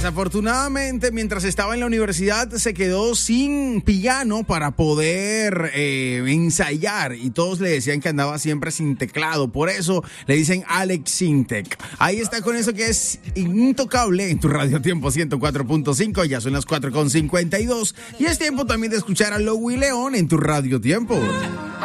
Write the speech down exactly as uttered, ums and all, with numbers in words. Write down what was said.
Desafortunadamente, mientras estaba en la universidad, se quedó sin piano para poder eh, ensayar y todos le decían que andaba siempre sin teclado. Por eso le dicen Alex Sintek. Ahí está con eso que es intocable en tu Radio Tiempo ciento cuatro punto cinco. Ya son las cuatro con cincuenta y dos y es tiempo también de escuchar a Louie León en tu Radio Tiempo.